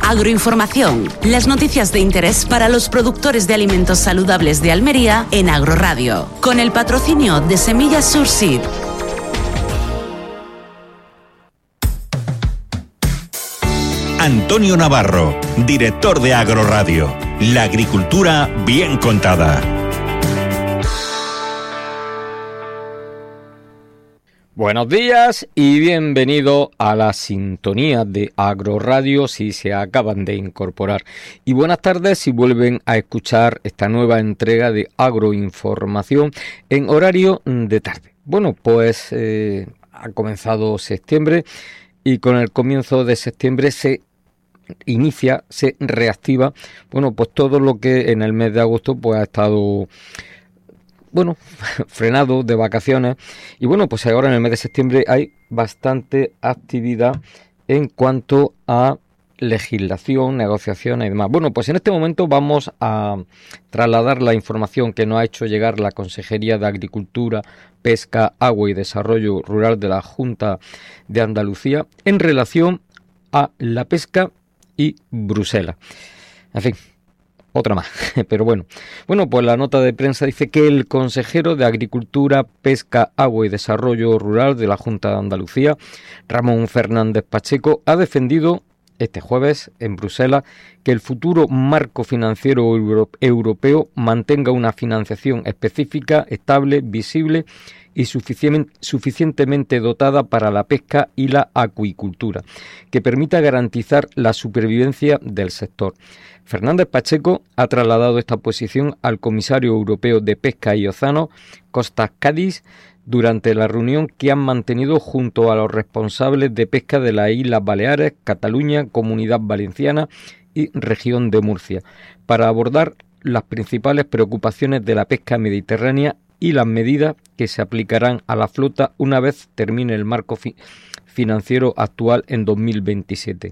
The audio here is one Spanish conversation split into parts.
Agroinformación, las noticias de interés para los productores de alimentos saludables de Almería en Agroradio, con el patrocinio de Semillas Surseed. Antonio Navarro, director de Agroradio. La agricultura bien contada. Buenos días y bienvenido a la sintonía de Agroradio si se acaban de incorporar. Y buenas tardes si vuelven a escuchar esta nueva entrega de Agroinformación en horario de tarde. Bueno, pues ha comenzado septiembre y con el comienzo de septiembre se reactiva, bueno, pues todo lo que en el mes de agosto pues ha estado frenado de vacaciones. Y bueno, pues ahora en el mes de septiembre hay bastante actividad en cuanto a legislación, negociaciones y demás. Bueno, pues en este momento vamos a trasladar la información que nos ha hecho llegar la Consejería de Agricultura, Pesca, Agua y Desarrollo Rural de la Junta de Andalucía en relación a la pesca y Bruselas. En fin, otra más, pero bueno, pues la nota de prensa dice que el consejero de Agricultura, Pesca, Agua y Desarrollo Rural de la Junta de Andalucía, Ramón Fernández Pacheco, ha defendido este jueves en Bruselas que el futuro marco financiero europeo mantenga una financiación específica, estable, visible y suficientemente dotada para la pesca y la acuicultura, que permita garantizar la supervivencia del sector. Fernández Pacheco ha trasladado esta posición al comisario europeo de Pesca y Océanos, Kostas Kadis, durante la reunión que han mantenido junto a los responsables de pesca de las Islas Baleares, Cataluña, Comunidad Valenciana y Región de Murcia, para abordar las principales preocupaciones de la pesca mediterránea y las medidas que se aplicarán a la flota una vez termine el marco financiero actual en 2027.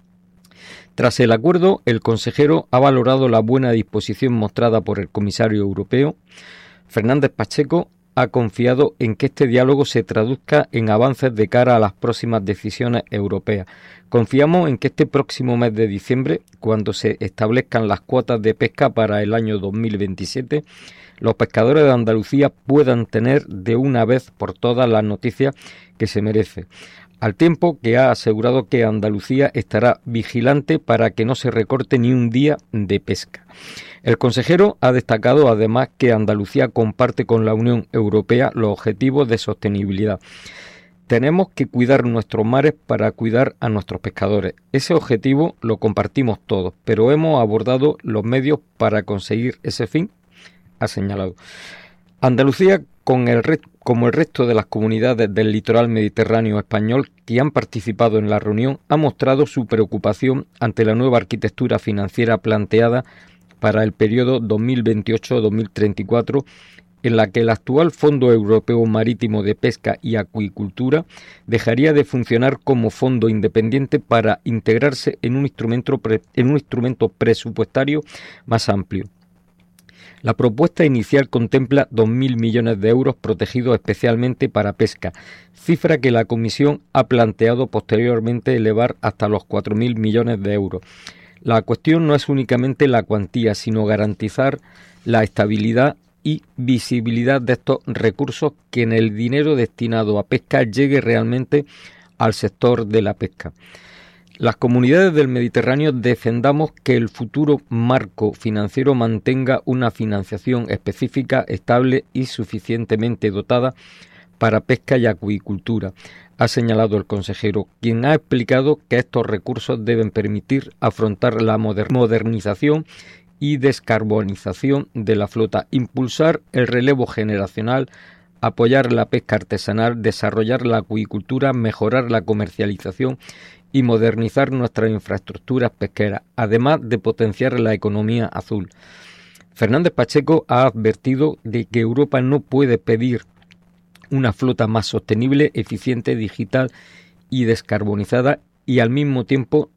Tras el acuerdo, el consejero ha valorado la buena disposición mostrada por el comisario europeo. Fernández Pacheco ha confiado en que este diálogo se traduzca en avances de cara a las próximas decisiones europeas. Confiamos en que este próximo mes de diciembre, cuando se establezcan las cuotas de pesca para el año 2027, los pescadores de Andalucía puedan tener de una vez por todas las noticias que se merece, al tiempo que ha asegurado que Andalucía estará vigilante para que no se recorte ni un día de pesca. El consejero ha destacado además que Andalucía comparte con la Unión Europea los objetivos de sostenibilidad. Tenemos que cuidar nuestros mares para cuidar a nuestros pescadores. Ese objetivo lo compartimos todos, pero hemos abordado los medios para conseguir ese fin, ha señalado. Andalucía, como el resto de las comunidades del litoral mediterráneo español que han participado en la reunión, ha mostrado su preocupación ante la nueva arquitectura financiera planteada para el periodo 2028-2034, en la que el actual Fondo Europeo Marítimo de Pesca y Acuicultura dejaría de funcionar como fondo independiente para integrarse en un instrumento presupuestario más amplio. La propuesta inicial contempla 2.000 millones de euros protegidos especialmente para pesca, cifra que la Comisión ha planteado posteriormente elevar hasta los 4.000 millones de euros. La cuestión no es únicamente la cuantía, sino garantizar la estabilidad y visibilidad de estos recursos, que en el dinero destinado a pesca llegue realmente al sector de la pesca. Las comunidades del Mediterráneo defendamos que el futuro marco financiero mantenga una financiación específica, estable y suficientemente dotada para pesca y acuicultura, ha señalado el consejero, quien ha explicado que estos recursos deben permitir afrontar la modernización y descarbonización de la flota, impulsar el relevo generacional, apoyar la pesca artesanal, desarrollar la acuicultura, mejorar la comercialización y modernizar nuestras infraestructuras pesqueras, además de potenciar la economía azul. Fernández Pacheco ha advertido de que Europa no puede pedir una flota más sostenible, eficiente, digital y descarbonizada, y al mismo tiempo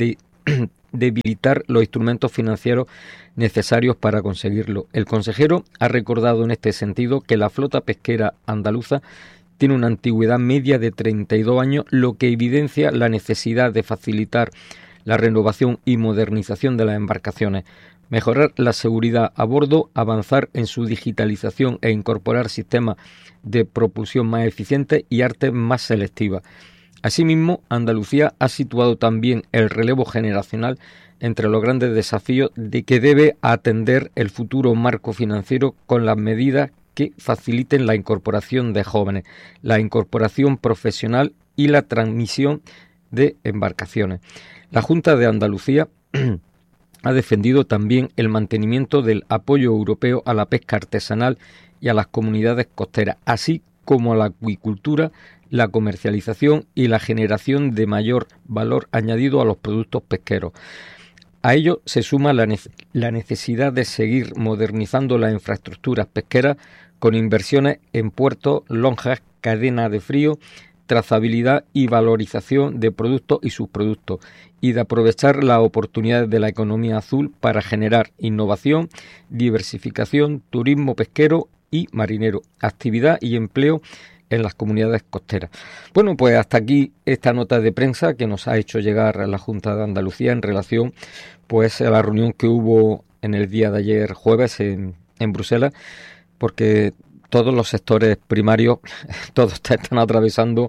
debilitar los instrumentos financieros necesarios para conseguirlo. El consejero ha recordado en este sentido que la flota pesquera andaluza tiene una antigüedad media de 32 años, lo que evidencia la necesidad de facilitar la renovación y modernización de las embarcaciones, mejorar la seguridad a bordo, avanzar en su digitalización e incorporar sistemas de propulsión más eficientes y artes más selectivas. Asimismo, Andalucía ha situado también el relevo generacional entre los grandes desafíos de que debe atender el futuro marco financiero con las medidas que faciliten la incorporación de jóvenes, la incorporación profesional y la transmisión de embarcaciones. La Junta de Andalucía ha defendido también el mantenimiento del apoyo europeo a la pesca artesanal y a las comunidades costeras, así como a la acuicultura, la comercialización y la generación de mayor valor añadido a los productos pesqueros. A ello se suma la necesidad de seguir modernizando las infraestructuras pesqueras con inversiones en puertos, lonjas, cadena de frío, trazabilidad y valorización de productos y subproductos, y de aprovechar las oportunidades de la economía azul para generar innovación, diversificación, turismo pesquero y marinero, actividad y empleo en las comunidades costeras. Bueno, pues hasta aquí esta nota de prensa que nos ha hecho llegar a la Junta de Andalucía en relación pues a la reunión que hubo en el día de ayer jueves en Bruselas, porque todos los sectores primarios, todos están atravesando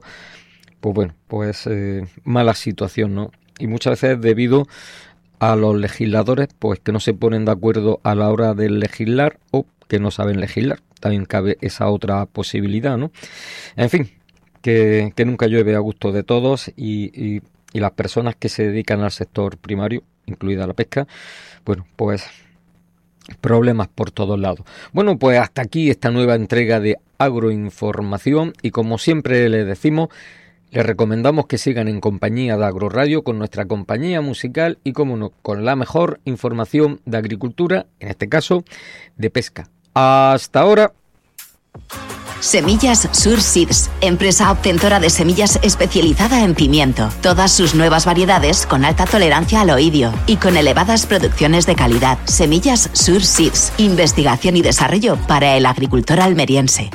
mala situación, ¿no? Y muchas veces debido a los legisladores pues que no se ponen de acuerdo a la hora de legislar o que no saben legislar. También cabe esa otra posibilidad, ¿no? En fin, que nunca llueve a gusto de todos y las personas que se dedican al sector primario, incluida la pesca, bueno, pues problemas por todos lados. Bueno, pues hasta aquí esta nueva entrega de Agroinformación y como siempre les decimos, les recomendamos que sigan en compañía de Agroradio con nuestra compañía musical y, como no, con la mejor información de agricultura, en este caso, de pesca. Hasta ahora. Semillas Sur Seeds, empresa obtentora de semillas especializada en pimiento. Todas sus nuevas variedades con alta tolerancia al oidio y con elevadas producciones de calidad. Semillas Sur Seeds, investigación y desarrollo para el agricultor almeriense.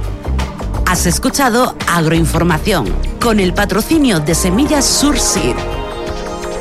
Has escuchado Agroinformación con el patrocinio de Semillas Sur Seeds.